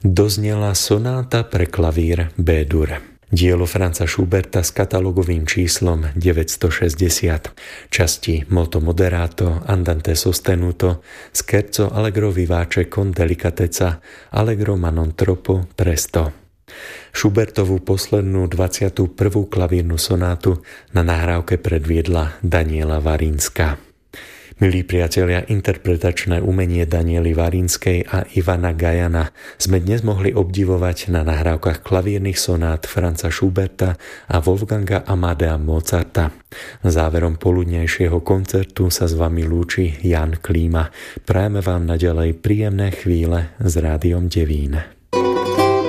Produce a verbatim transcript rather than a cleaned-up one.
doznela sonáta pre klavír B-dur. Dielo Franza Schuberta s katalógovým číslom deväťstošesťdesiat. Časti molto moderato, andante sostenuto, scherzo allegro vivace con delicatezza, allegro ma non troppo presto. Schubertovú poslednú dvadsiatu prvú klavírnu sonátu na nahrávke predviedla Daniela Varínska. Milí priatelia, interpretačné umenie Daniely Varínskej a Ivana Gajana sme dnes mohli obdivovať na nahrávkach klavírnych sonát Franza Schuberta a Wolfganga Amadea Mozarta. Záverom poludnejšieho koncertu sa s vami lúči Jan Klíma. Prajeme vám naďalej príjemné chvíle s Rádiom Devín.